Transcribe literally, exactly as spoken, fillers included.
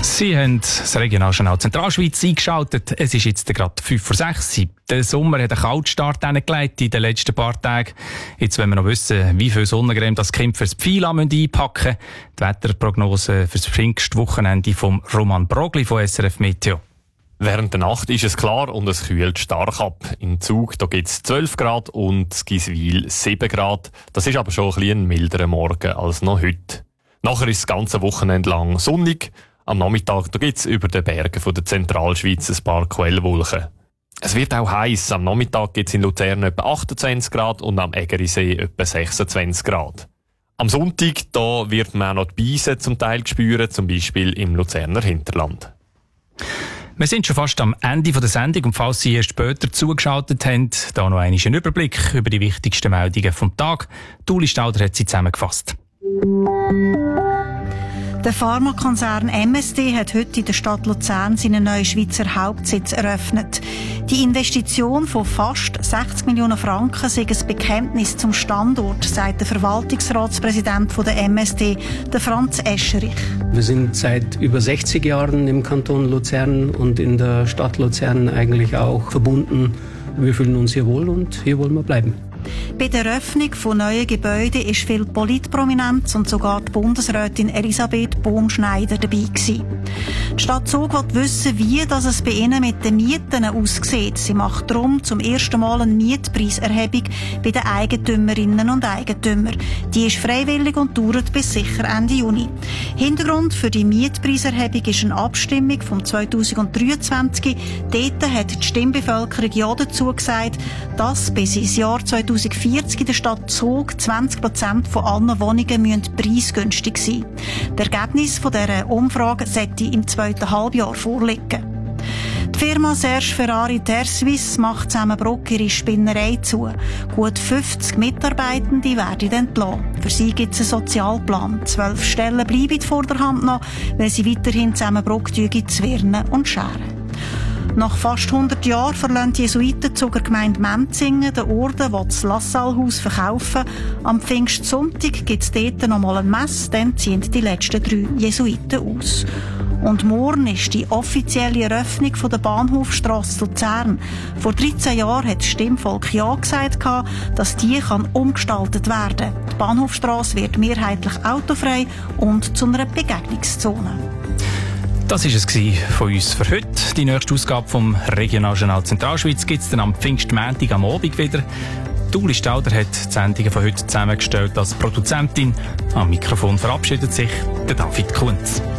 Sie haben das Regionaljournal Zentralschweiz eingeschaltet. Es ist jetzt gerade fünf vor sechs. Der Sommer hat einen Kaltstart hingelegt in den letzten paar Tagen. Jetzt wollen wir noch wissen, wie viel Sonnencreme das Kind fürs Pfeil einpacken müssen. Die Wetterprognose für das Pfingstwochenende von Roman Brogli von S R F Meteo. Während der Nacht ist es klar und es kühlt stark ab. In Zug gibt es zwölf Grad und in Giswil sieben Grad. Das ist aber schon ein bisschen ein milderer Morgen als noch heute. Nachher ist das ganze Wochenende lang sonnig. Am Nachmittag gibt es über den Bergen von der Zentralschweiz ein paar Quellwolken. Es wird auch heiß. Am Nachmittag gibt es in Luzern etwa achtundzwanzig Grad und am Ägerisee etwa sechsundzwanzig Grad. Am Sonntag da wird man auch noch die Beise zum Teil spüren, zum Beispiel im Luzerner Hinterland. Wir sind schon fast am Ende der Sendung und falls Sie erst später zugeschaltet haben, da noch einmal ein Überblick über die wichtigsten Meldungen vom Tag. Uli Stauder hat sie zusammengefasst. Der Pharmakonzern M S D hat heute in der Stadt Luzern seinen neuen Schweizer Hauptsitz eröffnet. Die Investition von fast sechzig Millionen Franken sei ein Bekenntnis zum Standort, sagt der Verwaltungsratspräsident der M S D, der Franz Escherich. Wir sind seit über sechzig Jahren im Kanton Luzern und in der Stadt Luzern eigentlich auch verbunden. Wir fühlen uns hier wohl und hier wollen wir bleiben. Bei der Eröffnung von neuen Gebäuden ist viel Politprominenz und sogar die Bundesrätin Elisabeth Bohm-Schneider dabei gewesen. Die Stadt Zug will wissen, wie das es bei ihnen mit den Mieten aussieht. Sie macht darum zum ersten Mal eine Mietpreiserhebung bei den Eigentümerinnen und Eigentümern. Die ist freiwillig und dauert bis sicher Ende Juni. Hintergrund für die Mietpreiserhebung ist eine Abstimmung vom zweitausenddreiundzwanzig. Dort hat die Stimmbevölkerung ja dazu gesagt, dass bis ins Jahr zweitausendvierzig in der Stadt Zug zwanzig Prozent von allen Wohnungen müssen preisgünstig sein. Das Ergebnis von dieser Umfrage sollte im zweiten Halbjahr vorliegen. Die Firma Serge Ferrari Tersuisse macht Zusammenbruck ihre Spinnerei zu. Gut fünfzig Mitarbeitende werden entlassen. Für sie gibt es einen Sozialplan. Zwölf Stellen bleiben vor der Hand noch, weil sie weiterhin Zusammenbruck zwirnen und scheren. Nach fast hundert Jahren verlassen die Jesuiten zur Gemeinde Menzingen den Orden, die das Lassalhaus verkaufen. Am Pfingstsonntag gibt es dort noch mal eine Messe, dann ziehen die letzten drei Jesuiten aus. Und morgen ist die offizielle Eröffnung der Bahnhofstrasse Luzern. Vor dreizehn Jahren hat das Stimmvolk Ja gesagt, dass die kann umgestaltet werden kann. Die Bahnhofstrasse wird mehrheitlich autofrei und zu einer Begegnungszone. Das war es von uns für heute. Die nächste Ausgabe vom Regionaljournal Zentralschweiz gibt es dann am Pfingstmontag am Abend wieder. Uli Stauder hat die Sendungen von heute zusammengestellt als Produzentin. Am Mikrofon verabschiedet sich der David Kunz.